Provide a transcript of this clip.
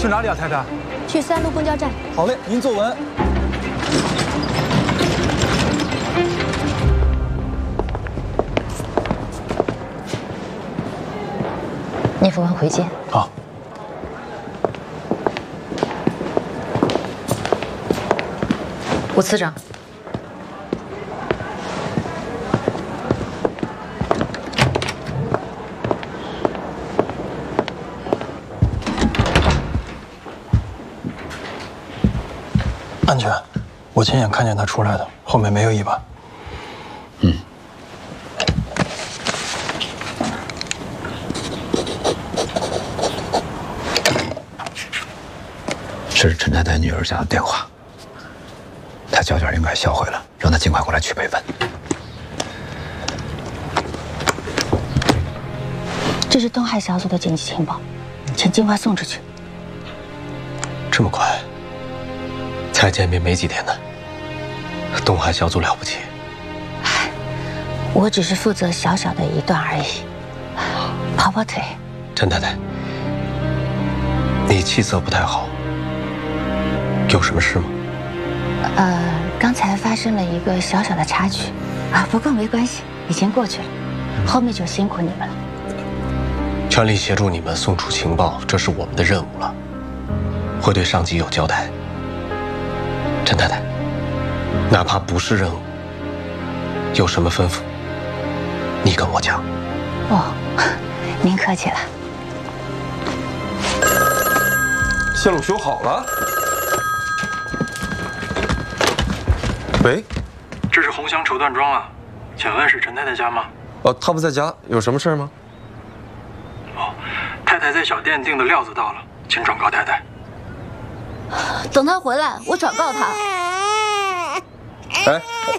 去哪里啊，太太？ 去3路公交站。 好嘞，您坐稳。 聂副官回见。 好。 吴次长。 安全，我亲眼看见他出来的，后面没有尾巴。嗯。 这是陈太太女儿家的电话，她胶卷应该销毁了，让她尽快过来取备份。 这是东海小组的紧急情报，请尽快送出去。 这么快？ 才见面没几天呢，东海小组了不起。 我只是负责小小的一段而已，跑跑腿。 陈太太，你气色不太好，有什么事吗？ 刚才发生了一个小小的插曲，不过没关系，已经过去了，后面就辛苦你们了。 全力协助你们送出情报，这是我们的任务了，会对上级有交代。 陈太太，哪怕不是任务，有什么吩咐，你跟我讲。 哦，您客气了。 线路修好了。喂， 这是红祥绸缎庄啊，请问是陈太太家吗？ 她不在家，有什么事吗？ 哦，太太在小店订的料子到了，请转告太太。 等他回来，我转告他。 哎，